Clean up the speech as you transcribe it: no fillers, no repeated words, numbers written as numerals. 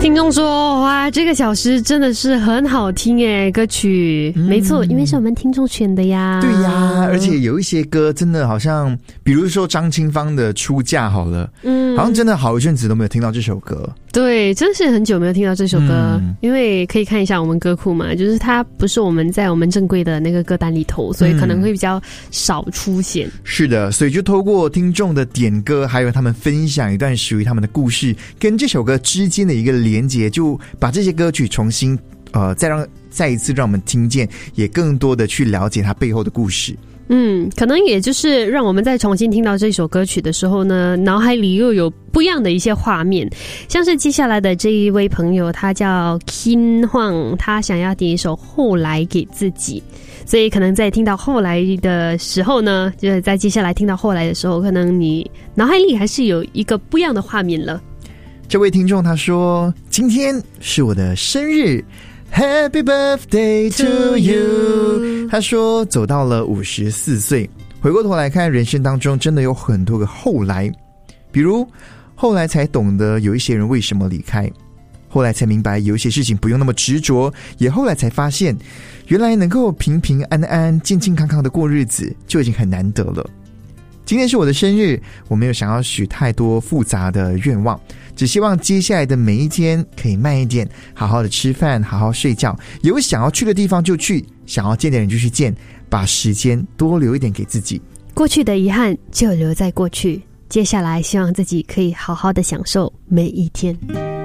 听众说，哇，这个小时真的是很好听耶，歌曲。没错，因为是我们听众选的呀。 对呀，而且有一些歌真的好像，比如说张清芳的《出嫁》好了，好像真的好一阵子都没有听到这首歌。 对，真是很久没有听到这首歌，因为可以看一下我们歌库嘛，就是它不是我们在我们正规的那个歌单里头，所以可能会比较少出现。 是的，所以就透过听众的点歌，还有他们分享一段属于他们的故事，跟这首歌之间的一个连结，就把这些歌曲重新再一次让我们听见，也更多的去了解它背后的故事。 可能也就是让我们在重新听到这首歌曲的时候呢，脑海里又有不一样的一些画面，像是接下来的这一位朋友，他叫 Kin Huang， 他想要点一首《后来给自己》，所以可能在听到后来的时候呢，就是在接下来听到后来的时候，可能你脑海里还是有一个不一样的画面了。 这位听众他说，今天是我的生日，Happy birthday to you。 他说走到了54岁，回过头来看人生当中真的有很多个后来，比如后来才懂得有一些人为什么离开，后来才明白有一些事情不用那么执着，也后来才发现原来能够平平安安健健康康的过日子就已经很难得了。今天是我的生日，我没有想要许太多复杂的愿望，只希望接下来的每一天可以慢一点，好好的吃饭，好好睡觉，有想要去的地方就去，想要见的人就去见，把时间多留一点给自己。 过去的遗憾就留在过去，接下来希望自己可以好好的享受每一天。